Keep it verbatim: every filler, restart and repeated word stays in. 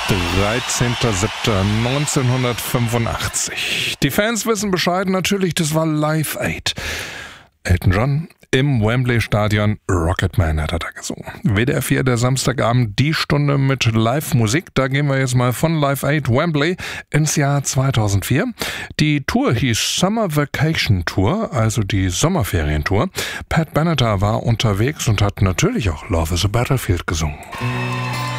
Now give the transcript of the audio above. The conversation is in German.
dreizehnter siebter neunzehnhundertfünfundachtzig. Die Fans wissen Bescheid, natürlich, das war Live Aid. Elton John im Wembley-Stadion, Rocketman hat er da gesungen. W D R vier, der Samstagabend, die Stunde mit Live-Musik. Da gehen wir jetzt mal von Live Aid Wembley ins Jahr zweitausendvier. Die Tour hieß Summer Vacation Tour, also die Sommerferientour. Pat Benatar war unterwegs und hat natürlich auch Love is a Battlefield gesungen.